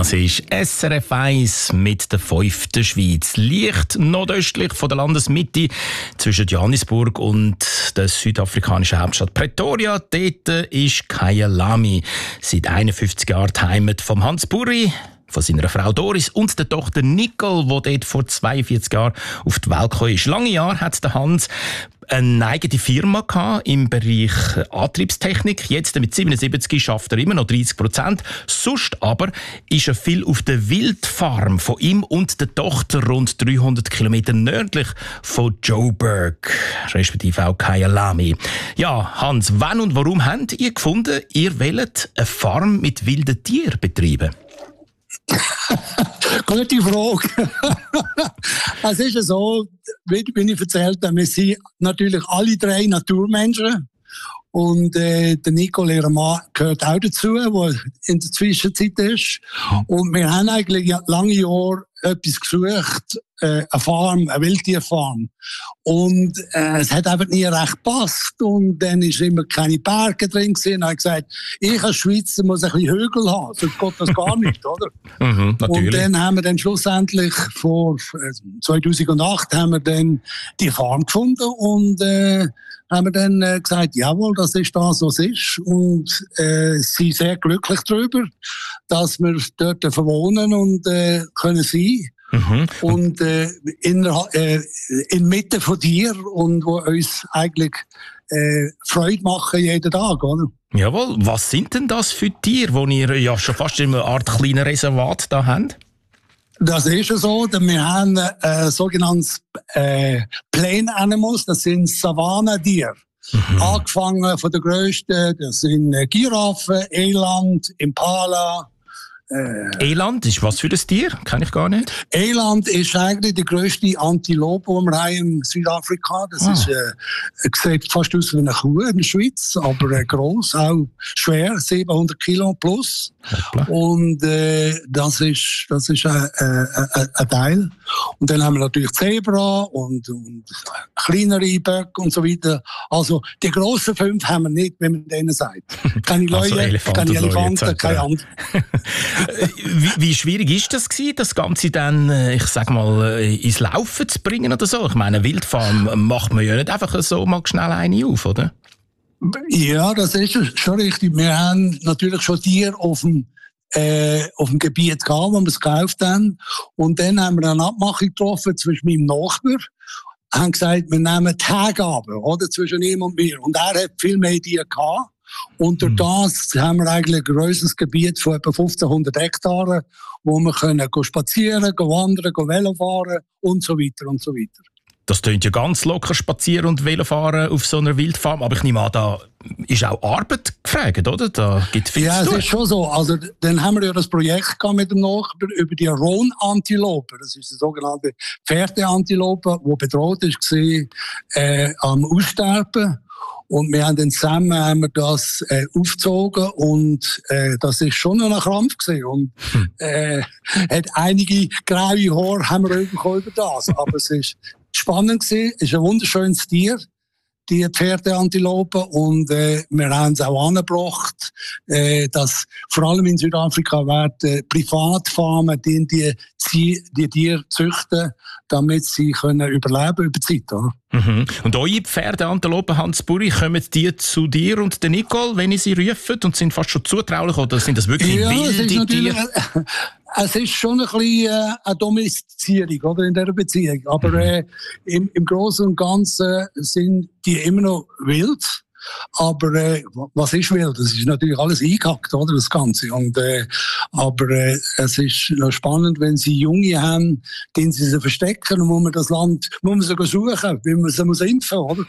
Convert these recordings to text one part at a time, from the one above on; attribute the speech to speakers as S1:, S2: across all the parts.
S1: Das ist SRF 1 mit der 5. Schweiz. Leicht nordöstlich von der Landesmitte zwischen Johannesburg und der südafrikanischen Hauptstadt Pretoria. Dort ist Kyalami. Seit 51 Jahren die Heimat von Hans Burri, von seiner Frau Doris und der Tochter Nicole, die dort vor 42 Jahren auf die Welt gekommen ist. Lange Jahre hat der Hans eine eigene Firma im Bereich Antriebstechnik. Jetzt mit 77 schafft er immer noch 30%. Sonst aber ist er viel auf der Wildfarm von ihm und der Tochter rund 300 Kilometer nördlich von Joburg, respektive auch Kyalami. Ja, Hans, wann und warum habt ihr gefunden, ihr wollt eine Farm mit wilden Tieren betreiben?
S2: Gute Frage. Es ist ja so, wie ich erzählt habe, wir sind natürlich alle drei Naturmenschen. Und der Nicole, ihr Mann, gehört auch dazu, der in der Zwischenzeit ist. Und wir haben eigentlich lange Jahre etwas gesucht, eine Farm, eine Wildtierfarm. Und es hat einfach nie recht gepasst. Und dann ist immer keine Berge drin gewesen. Und ich habe gesagt, ich als Schweizer muss ein bisschen Hügel haben, sonst geht das gar nicht, oder? Und dann haben wir dann schlussendlich vor 2008 haben wir dann die Farm gefunden und haben wir dann gesagt, jawohl, das ist das, was es ist. Und sind sehr glücklich darüber, dass wir dort wohnen und können sein. Und inmitten von dir und wo uns eigentlich Freude machen jeden Tag, oder?
S1: Jawohl, was sind denn das für Tiere, die ihr ja schon fast in einer Art kleinen Reservat da habt?
S2: Das ist ja so, denn wir haben sogenanntes Plain Animals, das sind Savannentiere. Angefangen von der grössten, das sind Giraffen, Eland, Impala.
S1: Eland ist was für ein Tier? Kenne ich gar nicht.
S2: Eland ist eigentlich die grösste Antilope, die wir haben in Südafrika. Das ist, sieht fast aus wie eine Kuh in der Schweiz, aber gross, auch schwer, 700 Kilo plus. Hoppla. Und das ist ein Teil. Und dann haben wir natürlich Zebra und kleinere Böcke und so weiter. Also die grossen 5 haben wir nicht, wenn man denen sagt. Keine Leute, keine Elefanten, keine anderen.
S1: Wie schwierig ist das gewesen, das Ganze dann, ich sag mal, ins Laufen zu bringen oder so? Ich meine, eine Wildfarm macht man ja nicht einfach so mal schnell eine auf, oder?
S2: Ja, das ist schon richtig. Wir haben natürlich schon Tiere auf dem Gebiet gehabt, wo wir es gekauft haben. Und dann haben wir eine Abmachung getroffen zwischen meinem Nachbar. Haben gesagt, wir nehmen Tage oder, zwischen ihm und mir. Und er hat viel mehr Tiere gehabt. Und durch das haben wir eigentlich ein grosses Gebiet von etwa 1500 Hektaren, wo wir können spazieren, wandern, Velo fahren und so weiter und so weiter.
S1: Das klingt ja ganz locker, spazieren und Velofahren auf so einer Wildfarm. Aber ich nehme an, da ist auch Arbeit gefragt, oder? Da gibt es viel zu tun.
S2: Ja, es ist schon so. Also, dann haben wir ja das Projekt mit dem Nachbar über die Roan-Antilope. Das ist eine sogenannte Pferdeantilope, die bedroht war am Aussterben. Und wir haben dann zusammen das aufgezogen und das ist schon noch ein Krampf gewesen. Und hat einige graue Haare haben wir bekommen über das. Aber es ist spannend gewesen. Es ist ein wunderschönes Tier, die Pferdeantilope. Und wir haben es auch angebracht, dass vor allem in Südafrika werden Privatfarmen die Tiere züchten, damit sie können überleben über die Zeit. Oder?
S1: Und eure Pferdeantilopen, Hans Burri, kommen die zu dir und der Nicole, wenn ihr sie rufen und sind fast schon zutraulich, oder sind das wirklich wilde Tiere?
S2: Es ist schon ein bisschen eine Domestizierung, oder, in dieser Beziehung. Aber im Großen und Ganzen sind die immer noch wild. Aber was ist wild? Das ist natürlich alles eingehackt, oder, das Ganze. Und, aber es ist noch spannend, wenn sie Junge haben, den sie sie verstecken und muss man das Land muss man suchen, wie man sie muss impfen, oder?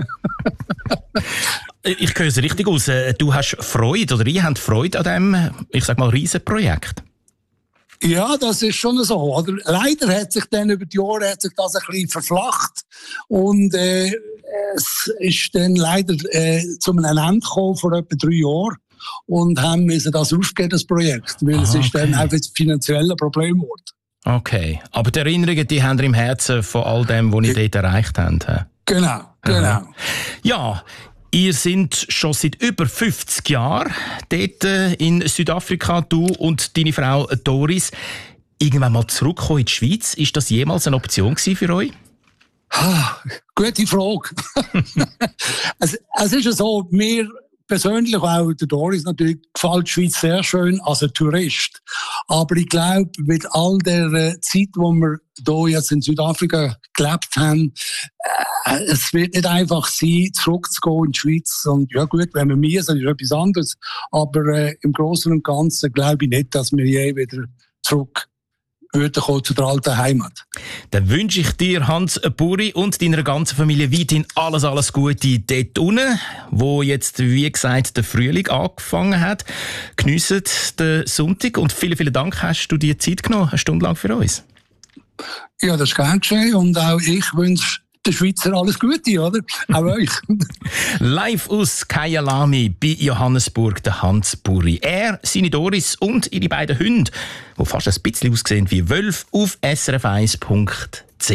S1: Ich höre es richtig aus. Du hast Freude, oder ihr habt Freude an diesem, ich sag mal, Riesenprojekt.
S2: Ja, das ist schon so. Oder? Leider hat sich dann über die Jahre das ein bisschen verflacht. Und es ist dann leider zu einem Ende gekommen vor etwa 3 Jahren. Und haben müssen das aufgeben, das Projekt. Weil es ist dann einfach ein finanzielles Problem geworden. Okay.
S1: Aber die Erinnerungen, die haben ihr im Herzen von all dem, was ihr dort erreicht habt.
S2: Genau.
S1: Ja. Ihr seid schon seit über 50 Jahren dort in Südafrika, du und deine Frau Doris. Irgendwann mal zurückkommen in die Schweiz, ist das jemals eine Option für euch?
S2: Gute Frage. Es ist ja so, mir persönlich, auch der Doris natürlich, gefällt die Schweiz sehr schön als ein Tourist. Aber ich glaube, mit all der Zeit, die wir hier jetzt in Südafrika gelebt haben, es wird nicht einfach sein, zurückzugehen in die Schweiz. Und ja gut, wenn wir müssen, ist etwas anderes. Aber im Großen und Ganzen glaube ich nicht, dass wir je wieder zurück zu der alten Heimat.
S1: Dann wünsche ich dir, Hans Buri, und deiner ganzen Familie weiterhin alles Gute dort unten, wo jetzt, wie gesagt, der Frühling angefangen hat. Geniessen den Sonntag und vielen Dank, hast du dir Zeit genommen, eine Stunde lang für uns.
S2: Ja, das ist gern geschehen und auch ich wünsche den Schweizer alles Gute, oder? Auch euch.
S1: Live aus Kyalami bei Johannesburg, der Hans Buri. Er, seine Doris und ihre beiden Hunde, die fast ein bisschen aussehen wie Wölfe, auf srf1.ch.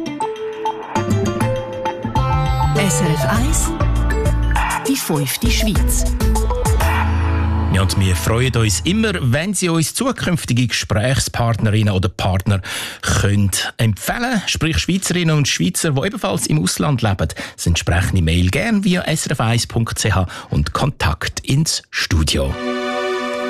S3: SRF 1, die 5. Schweiz.
S1: Ja, und wir freuen uns immer, wenn Sie uns zukünftige Gesprächspartnerinnen oder Partner können empfehlen, sprich Schweizerinnen und Schweizer, die ebenfalls im Ausland leben. Das entsprechende Mail gern via srf1.ch und Kontakt ins Studio.